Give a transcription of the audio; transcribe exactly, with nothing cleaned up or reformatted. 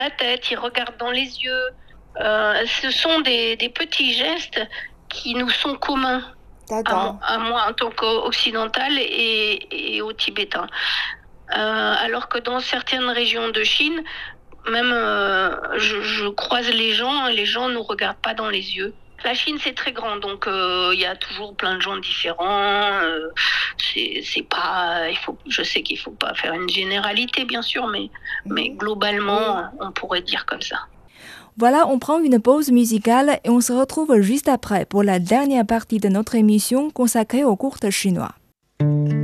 la tête, ils regardent dans les yeux. Euh, ce sont des, des petits gestes qui nous sont communs à, mo- D'accord. à moi en tant qu'occidentale et, et aux Tibétains. Euh, alors que dans certaines régions de Chine, même euh, je, je croise les gens et les gens ne nous regardent pas dans les yeux. La Chine, c'est très grand, donc euh, il y a toujours plein de gens différents. Euh, c'est, c'est pas, il faut, je sais qu'il faut pas faire une généralité, bien sûr, mais, mais Mhm. Oui. globalement, on pourrait dire comme ça. Voilà, on prend une pause musicale et on se retrouve juste après pour la dernière partie de notre émission consacrée aux cours chinois.